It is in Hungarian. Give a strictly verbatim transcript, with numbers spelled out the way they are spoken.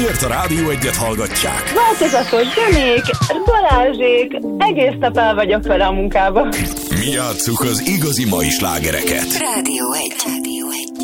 Miért a Rádió Egyet hallgatják? Változatos zenék, Balázsék, egész nap el vagyok vele a munkába. Mi játsszuk az igazi mai slágereket. Rádió egy. Rádió egy.